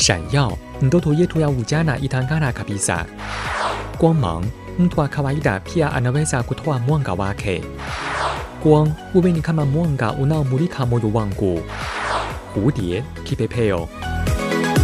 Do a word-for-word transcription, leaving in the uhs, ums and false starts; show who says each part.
Speaker 1: 闪耀 mtoto yetu ya ujana itang'ara kabisa. 光芒 mtu wa kawaida pia anaweza kutoa mwanga wake. 光 wewe ni kama mwanga unaomulika moyo wangu. 蝴蝶 kipepeo